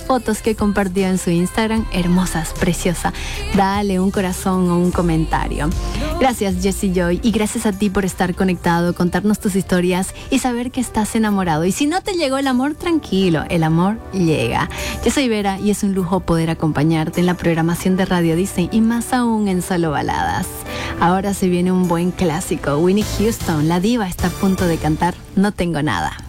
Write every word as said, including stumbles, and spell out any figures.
fotos que compartió en su Instagram, hermosas, preciosa. Dale un corazón o un comentario. Gracias, Jesse Joy, y gracias a ti por estar conectado, contarnos tus historias y saber que estás enamorado. Y si no te llegó el amor, tranquilo, el amor llega. Yo soy Vera y es un lujo poder acompañarte en la programación de Radio Disney y más aún en Solo Baladas. Ahora se viene un buen clásico. Whitney Houston, la diva, está a punto de cantar No Tengo Nada.